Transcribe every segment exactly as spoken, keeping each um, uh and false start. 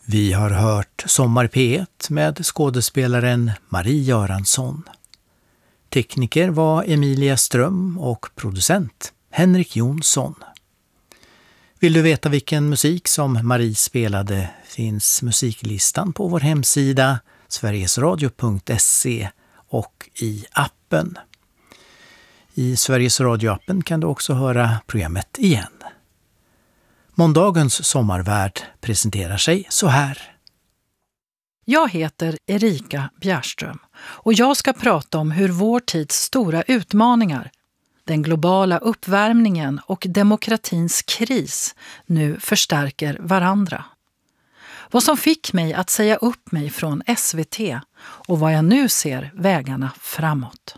Vi har hört Sommar P ett med skådespelaren Marie Göransson. Tekniker var Emilia Ström och producent Henrik Jonsson. Vill du veta vilken musik som Marie spelade finns musiklistan på vår hemsida sverigesradio punkt se och i appen. I Sveriges Radio-appen kan du också höra programmet igen. Måndagens sommarvärld presenterar sig så här. Jag heter Erika Bjärström och jag ska prata om hur vår tids stora utmaningar, den globala uppvärmningen och demokratins kris nu förstärker varandra. Vad som fick mig att säga upp mig från S V T och vad jag nu ser vägarna framåt.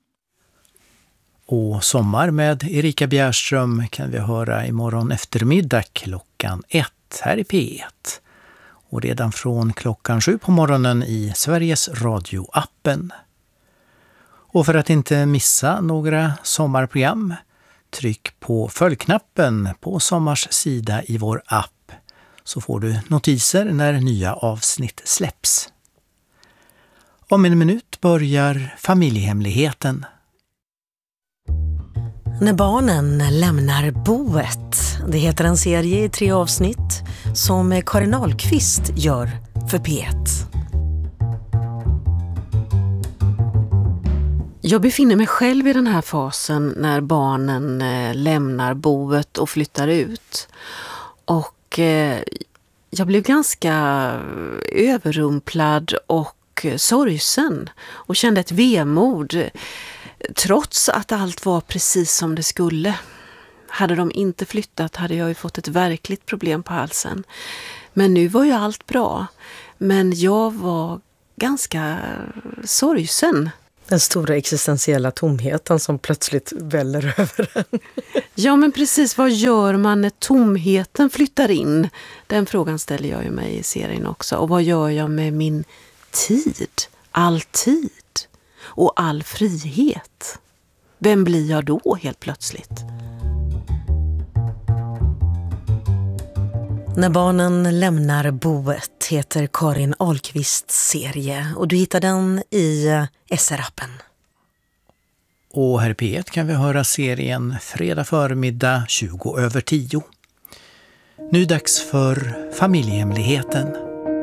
Och Sommar med Erika Bjärström kan vi höra imorgon eftermiddag klockan ett här i P ett. Och redan från klockan sju på morgonen i Sveriges Radio-appen. Och för att inte missa några sommarprogram, tryck på följknappen på Sommars sida i vår app så får du notiser när nya avsnitt släpps. Om en minut börjar Familjehemligheten. När barnen lämnar boet. Det heter en serie i tre avsnitt som Karin Ahlqvist gör för P ett. Jag befinner mig själv i den här fasen när barnen lämnar boet och flyttar ut. Och jag blev ganska överrumplad och sorgsen och kände ett vemod. Trots att allt var precis som det skulle. Hade de inte flyttat hade jag ju fått ett verkligt problem på halsen. Men nu var ju allt bra. Men jag var ganska sorgsen. Den stora existentiella tomheten som plötsligt väller över en. Ja, men precis. Vad gör man när tomheten flyttar in? Den frågan ställer jag ju mig i serien också. Och vad gör jag med min tid? All tid? Och all frihet. Vem blir jag då helt plötsligt? När barnen lämnar boet heter Karin Ahlqvists serie och du hittar den i S R-appen. Och här i P ett kan vi höra serien fredag förmiddag tjugo över tio. Nu dags för Familjehemligheten.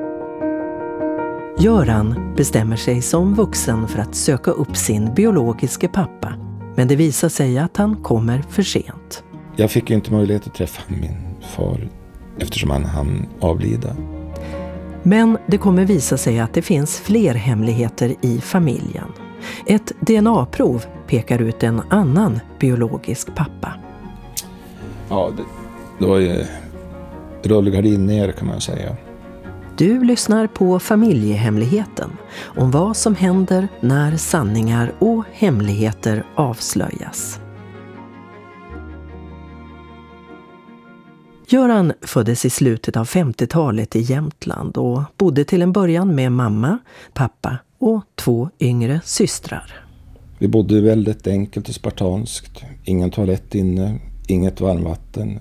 Göran bestämmer sig som vuxen för att söka upp sin biologiska pappa. Men det visar sig att han kommer för sent. Jag fick ju inte möjlighet att träffa min far eftersom han hann avlida. Men det kommer visa sig att det finns fler hemligheter i familjen. Ett D N A-prov pekar ut en annan biologisk pappa. Ja, det, det var ju rullgardin ner kan man säga. Du lyssnar på Familjehemligheten om vad som händer när sanningar och hemligheter avslöjas. Göran föddes i slutet av femtiotalet i Jämtland och bodde till en början med mamma, pappa och två yngre systrar. Vi bodde väldigt enkelt och spartanskt. Ingen toalett inne, inget varmvatten.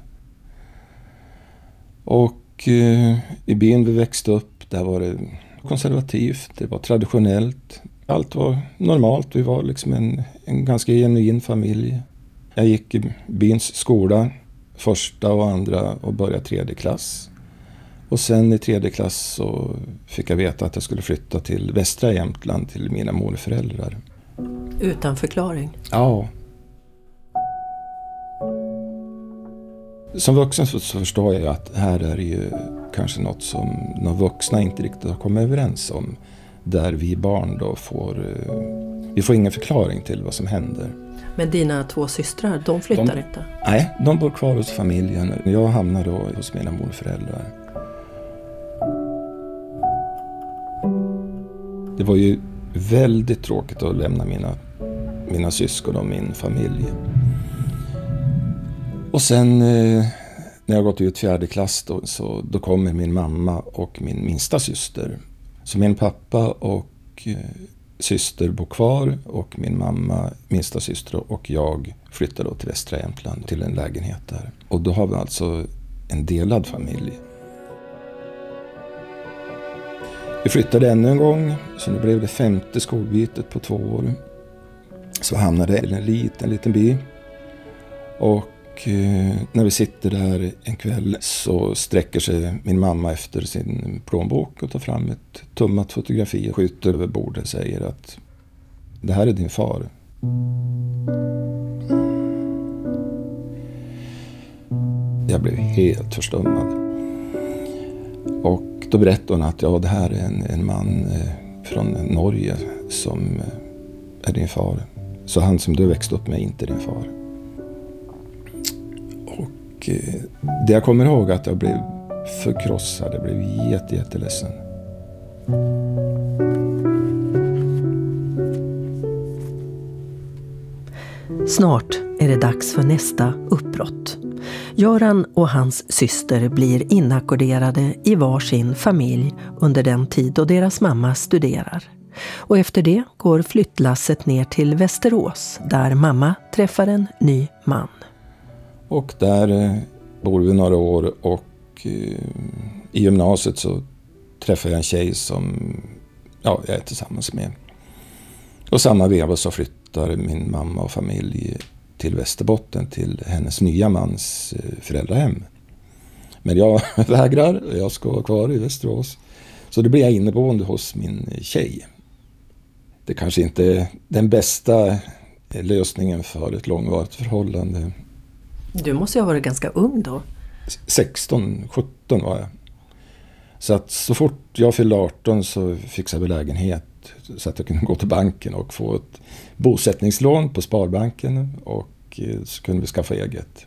Och i byn vi växte upp, där var det konservativt, det var traditionellt. Allt var normalt, vi var liksom en, en ganska genuin familj. Jag gick i byns skola, första och andra och började tredje klass. Och sen i tredje klass så fick jag veta att jag skulle flytta till västra Jämtland till mina morföräldrar. Utan förklaring? Ja. Som vuxen så förstår jag att här är det ju kanske något som några vuxna inte riktigt har kommit överens om. Där vi barn då får, vi får ingen förklaring till vad som händer. Men dina två systrar, de flyttar de, inte? Nej, de bor kvar hos familjen. Jag hamnar då hos mina morföräldrar. Det var ju väldigt tråkigt att lämna mina, mina syskon och min familj. Och sen eh, när jag gått ut fjärde klass då, så då kommer min mamma och min minsta syster. Så min pappa och eh, syster bor kvar och min mamma, minsta syster och jag flyttar då till västra Jämtland till en lägenhet där. Och då har vi alltså en delad familj. Vi flyttade ännu en gång, så nu blev det femte skolbytet på två år. Så hamnade jag i en liten, liten by. Och eh, när vi sitter där en kväll så sträcker sig min mamma efter sin plånbok och tar fram ett tummat fotografi och skjuter över bordet och säger att det här är din far. Jag blev helt förstummad. Och då berättade hon att ja, det här är en, en man eh, från Norge som eh, är din far. Så han som du växte upp med är inte din far. Och eh, det jag kommer ihåg att jag blev förkrossad. Jag blev jätte, jätteledsen. Snart är det dags för nästa uppbrott. Göran och hans syster blir inackorderade i varsin familj under den tid då deras mamma studerar. Och efter det går flyttlasset ner till Västerås där mamma träffar en ny man. Och där eh, bor vi några år och eh, i gymnasiet så träffar jag en tjej som ja, jag är tillsammans med. Och samma veva så flyttar min mamma och familj till Västerbotten till hennes nya mans föräldrahem. Men jag vägrar och jag ska vara kvar i Västerås. Så då blir jag inneboende hos min tjej. Det kanske inte är den bästa lösningen för ett långvarigt förhållande. Du måste ju ha varit ganska ung då. sexton sjutton var jag. Så att så fort jag fyllde arton så fixade vi lägenhet så att jag kunde gå till banken och få ett bosättningslån på Sparbanken och så kunde vi skaffa eget.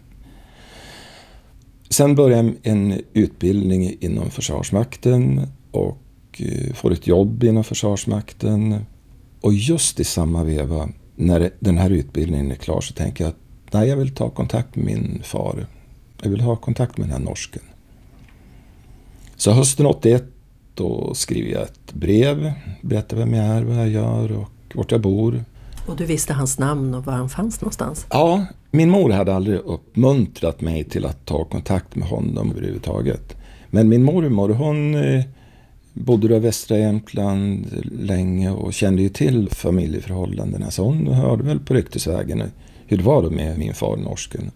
Sen började jag en utbildning inom Försvarsmakten och får ett jobb inom Försvarsmakten. Och just i samma veva när den här utbildningen är klar så tänker jag att nej, jag vill ta kontakt med min far. Jag vill ha kontakt med den här norsken. Så hösten åttioett då skriver jag ett brev, berättar vem jag är, vad jag gör och vart jag bor. Och du visste hans namn och var han fanns någonstans? Ja, min mor hade aldrig uppmuntrat mig till att ta kontakt med honom överhuvudtaget. Men min mormor, hon eh, bodde då i västra Jämtland länge och kände ju till familjeförhållandena. Så hon hörde väl på ryktesvägen hur det var då med min far norsken.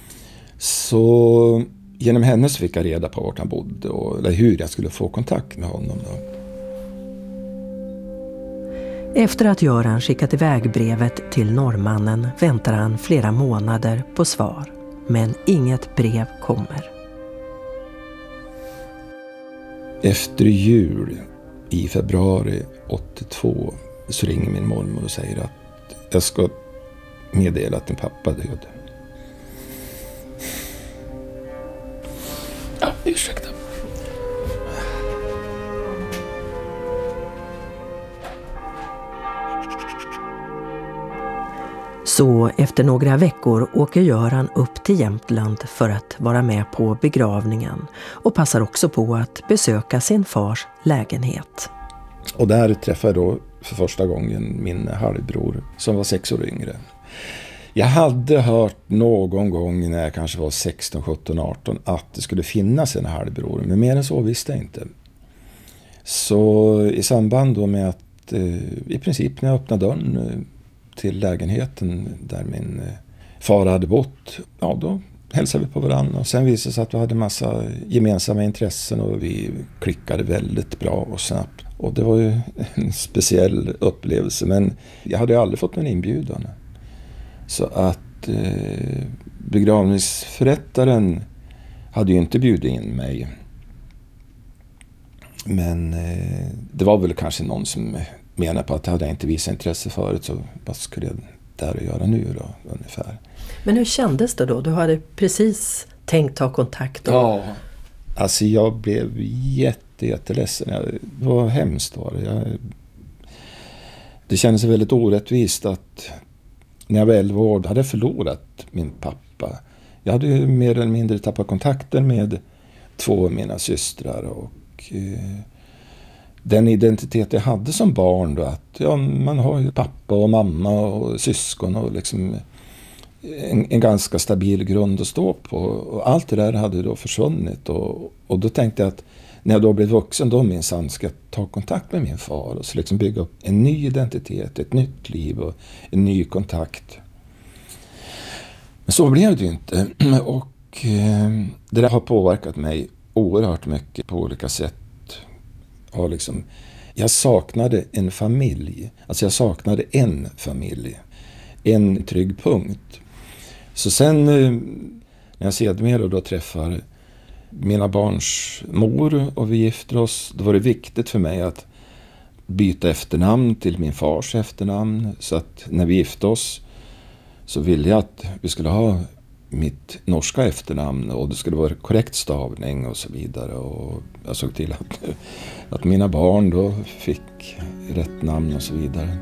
Så genom henne så fick jag reda på vart han bodde och eller hur jag skulle få kontakt med honom då. Efter att Göran skickat iväg brevet till norrmannen väntar han flera månader på svar. Men inget brev kommer. Efter jul i februari åttiotvå så ringer min mormor och säger att jag ska meddela att din pappa är död. Ja, ursäkta. Så efter några veckor åker Göran upp till Jämtland för att vara med på begravningen och passar också på att besöka sin fars lägenhet. Och där träffade jag då för första gången min halvbror som var sex år yngre. Jag hade hört någon gång när jag kanske var sexton, sjutton, arton att det skulle finnas en halvbror, men mer än så visste jag inte. Så i samband då med att eh, i princip när jag öppnade dörren eh, till lägenheten där min eh, far hade bott, ja då hälsade vi på varandra och sen visade det sig att vi hade massa gemensamma intressen och vi klickade väldigt bra och snabbt. Och det var ju en speciell upplevelse, men jag hade ju aldrig fått någon inbjudan. Så att eh, begravningsförrättaren hade ju inte bjudit in mig. Men eh, det var väl kanske någon som menar på att hade jag inte visat intresse förut så vad skulle jag där att göra nu då ungefär. Men hur kändes det då? Du hade precis tänkt ta kontakt. Och... Ja, alltså jag blev jätte, jätteledsen. Det var hemskt var det. Jag, det kändes väldigt orättvist att när jag var elva år hade jag förlorat min pappa. Jag hade ju mer eller mindre tappat kontakten med två av mina systrar och eh, den identitet jag hade som barn då att ja, man har ju pappa och mamma och syskon och liksom en, en ganska stabil grund att stå på och allt det där hade då försvunnit och, och då tänkte jag att när jag då blev vuxen, då minsann ska jag ta kontakt med min far och så liksom bygga upp en ny identitet, ett nytt liv och en ny kontakt. Men så blev det ju inte. Och eh, det där har påverkat mig oerhört mycket på olika sätt. Har liksom, jag saknade en familj. Alltså jag saknade en familj. En trygg punkt. Så sen eh, när jag sedermera då träffar mina barns mor och vi gifter oss, då var det viktigt för mig att byta efternamn till min fars efternamn. Så att när vi gifte oss så ville jag att vi skulle ha mitt norska efternamn och det skulle vara korrekt stavning och så vidare. Och jag såg till att, att mina barn då fick rätt namn och så vidare.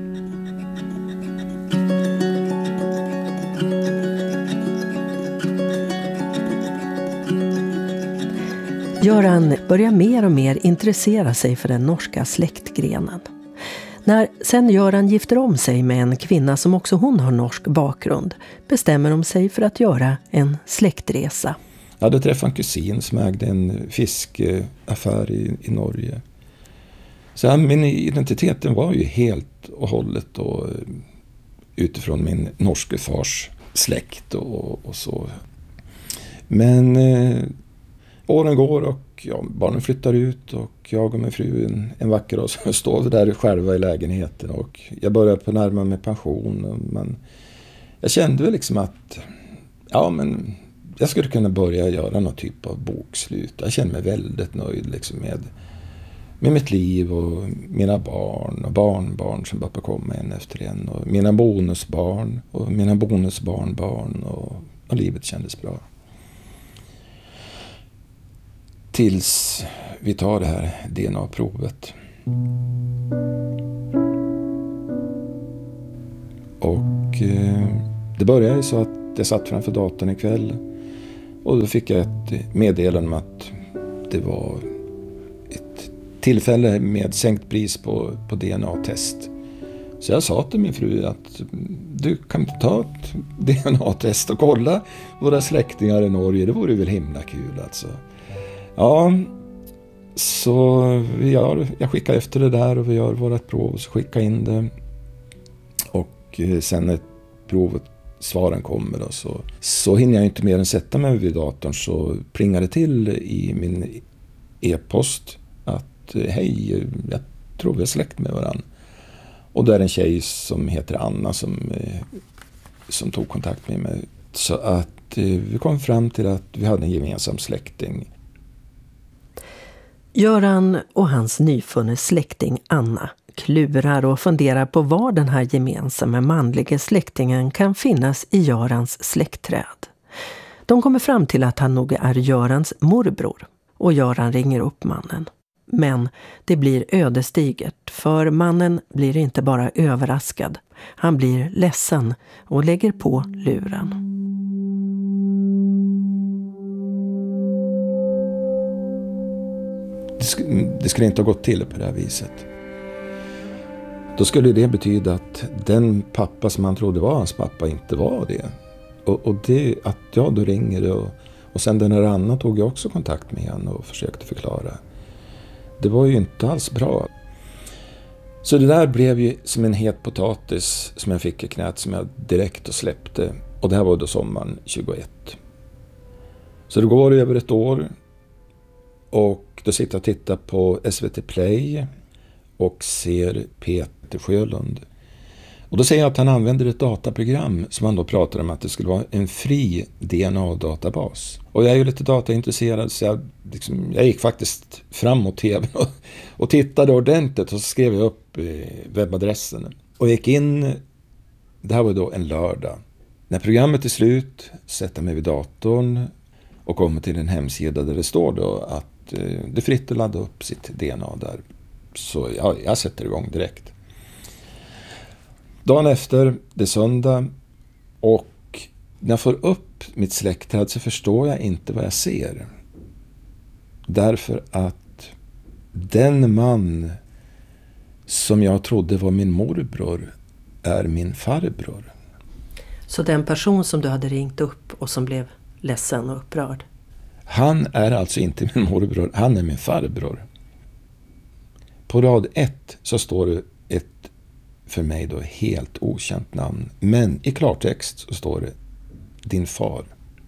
Göran börjar mer och mer intressera sig för den norska släktgrenen. När sen Göran gifter om sig med en kvinna som också hon har norsk bakgrund bestämmer de sig för att göra en släktresa. Jag hade träffat en kusin som ägde en fiskaffär i, i Norge. Så här, min identiteten var ju helt och hållet då, utifrån min norske fars släkt och, och så. Men eh, åren går och ja, barnen flyttar ut och jag och min fru en, en vacker dag så står vi där själva i lägenheten och jag börjar på närma mig pension. Men jag kände väl liksom att ja, men jag skulle kunna börja göra någon typ av bokslut. Jag känner mig väldigt nöjd liksom med, med mitt liv och mina barn och barnbarn som bara komma en efter en. Och mina bonusbarn och mina bonusbarnbarn och, och livet kändes bra. Tills vi tar det här D N A-provet. Och eh, det började så att jag satt framför datorn ikväll. Och då fick jag ett meddelande om att det var ett tillfälle med sänkt pris på, på D N A-test. Så jag sa till min fru att du kan ta ett D N A-test och kolla våra släktingar i Norge. Det vore väl himla kul alltså. Ja, så vi gör, jag skickar efter det där och vi gör vårat prov och så skickar in det. Och sen när provet, svaren kommer då, så, så hinner jag inte mer än sätta mig vid datorn så plingar det till i min e-post att hej, jag tror vi är släkt med varandra. Och det är en tjej som heter Anna som, som tog kontakt med mig. Så att vi kom fram till att vi hade en gemensam släkting. Göran och hans nyfunne släkting Anna klurar och funderar på var den här gemensamma manliga släktingen kan finnas i Görans släktträd. De kommer fram till att han nog är Görans morbror och Göran ringer upp mannen. Men det blir ödesdigert för mannen blir inte bara överraskad. Han blir ledsen och lägger på luren. Det skulle inte ha gått till på det här viset. Då skulle det betyda att den pappa som han trodde var hans pappa inte var det. Och, och det att jag då ringer och, och sen den här Anna tog jag också kontakt med henne och försökte förklara. Det var ju inte alls bra. Så det där blev ju som en het potatis som jag fick i knät som jag direkt och släppte. Och det här var då sommaren tjugoett. Så det går över ett år. Och då sitter jag och tittar på S V T Play och ser Peter Sjölund. Och då säger jag att han använder ett dataprogram som han då pratar om att det skulle vara en fri D N A-databas. Och jag är ju lite dataintresserad så jag, liksom, jag gick faktiskt fram mot tvn och, och tittade ordentligt och så skrev jag upp webbadressen. Och gick in, det här var då en lördag. När programmet är slut sätter jag mig vid datorn och kommer till en hemsida där det står då att det är fritt att ladda upp sitt D N A där. Så ja, jag sätter igång direkt. Dagen efter, det är söndag och när jag får upp mitt släktträd så förstår jag inte vad jag ser. Därför att den man som jag trodde var min morbror är min farbror. Så den person som du hade ringt upp och som blev ledsen och upprörd? Han är alltså inte min morbror, han är min farbror. På rad ett så står det ett, för mig då, helt okänt namn. Men i klartext så står det din far.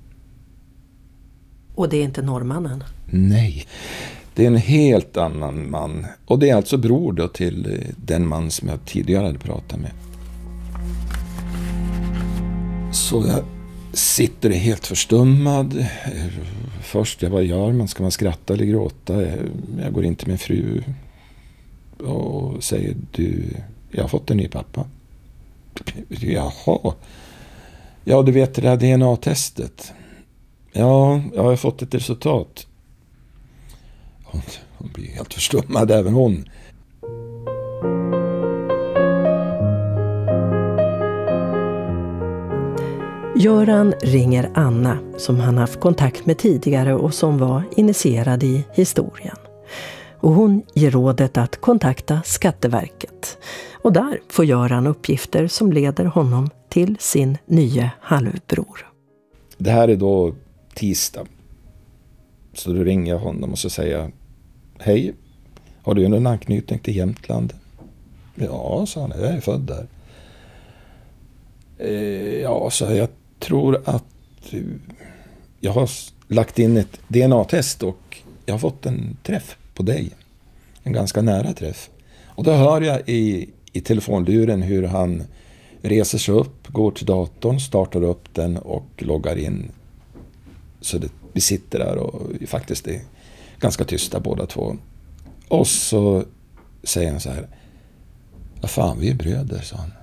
Och det är inte norrmannen? Nej, det är en helt annan man. Och det är alltså bror då till den man som jag tidigare hade pratat med. Så jag sitter helt förstummad. Först, jag, vad gör man? Ska man skratta eller gråta? Jag går in till min fru och säger, du, jag har fått en ny pappa. Jaha. Ja, du vet det där D N A-testet. Ja, jag har fått ett resultat. Hon, hon blir helt förstummad, även hon. Göran ringer Anna, som han haft kontakt med tidigare och som var initierad i historien. Och hon ger rådet att kontakta Skatteverket. Och där får Göran uppgifter som leder honom till sin nya halvbror. Det här är då tisdag. Så då ringer jag honom och så säger jag, hej, har du en anknytning till Jämtland? Ja, sa han, jag är född där. Eh, ja, så jag tror att jag har lagt in ett D N A-test och jag har fått en träff på dig. En ganska nära träff. Och då hör jag i, i telefonluren hur han reser sig upp, går till datorn, startar upp den och loggar in. Så det, vi sitter där och faktiskt är ganska tysta båda två. Och så säger han så här, vad fan, vi är bröder, sa han.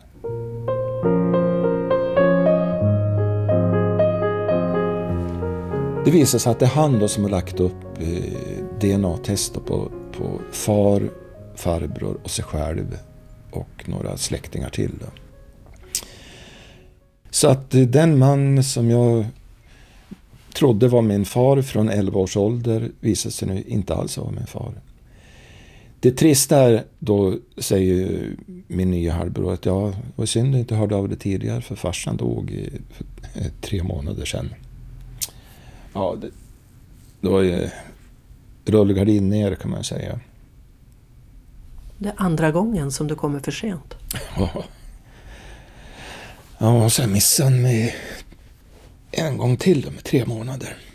Det visar sig att det är han då som har lagt upp eh, D N A-tester på, på far, farbror och sig själv och några släktingar till. Då. Så att eh, den man som jag trodde var min far från elva års ålder visade sig nu inte alls vara min far. Det trista är, då säger min nya halvbror att jag var synd att inte hörde av det tidigare, för farsan dog för tre månader sedan. Ja, det, då är rullgardin ner, kan man säga. Det är andra gången som du kommer för sent. Ja, ja, så jag missade mig en gång till med tre månader.